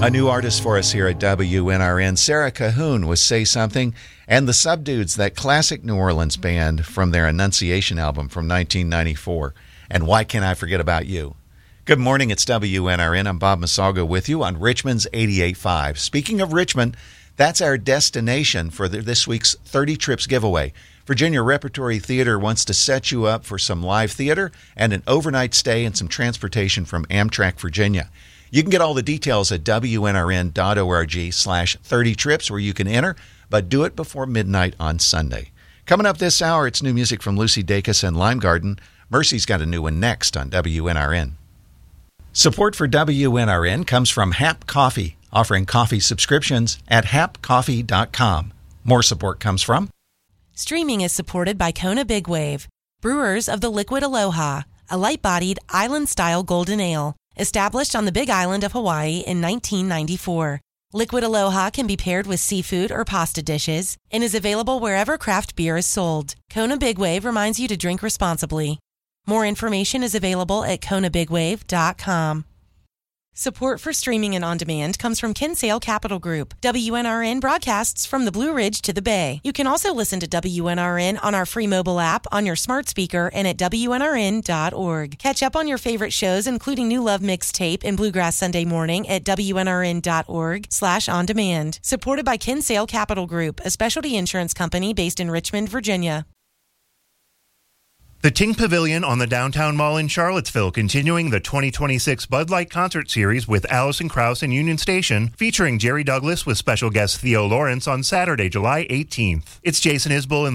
A new artist for us here at WNRN, Sarah Cahoon with Say Something, and the Subdudes, that classic New Orleans band from their Annunciation album from 1994. And Why Can't I Forget About You? Good morning, it's WNRN. I'm Bob Masalgo with you on Richmond's 88.5. Speaking of Richmond, that's our destination for this week's 30 Trips giveaway. Virginia Repertory Theater wants to set you up for some live theater and an overnight stay and some transportation from Amtrak Virginia. You can get all the details at WNRN.org/30trips where you can enter, but do it before midnight on Sunday. Coming up this hour, it's new music from Lucy Dacus and Lime Garden. Mercy's got a new one next on WNRN. Support for WNRN comes from Hap Coffee, offering coffee subscriptions at hapcoffee.com. More support comes from Streaming is supported by Kona Big Wave, brewers of the Liquid Aloha, a light-bodied island-style golden ale, established on the Big Island of Hawaii in 1994. Liquid Aloha can be paired with seafood or pasta dishes and is available wherever craft beer is sold. Kona Big Wave reminds you to drink responsibly. More information is available at konabigwave.com. Support for streaming and on-demand comes from Kinsale Capital Group. WNRN broadcasts from the Blue Ridge to the Bay. You can also listen to WNRN on our free mobile app, on your smart speaker, and at WNRN.org. Catch up on your favorite shows, including New Love Mixtape and Bluegrass Sunday Morning at WNRN.org/on-demand. Supported by Kinsale Capital Group, a specialty insurance company based in Richmond, Virginia. The Ting Pavilion on the Downtown Mall in Charlottesville continuing the 2026 Bud Light Concert Series with Alison Krauss and Union Station, featuring Jerry Douglas with special guest Theo Lawrence on Saturday, July 18th. It's Jason Isbell in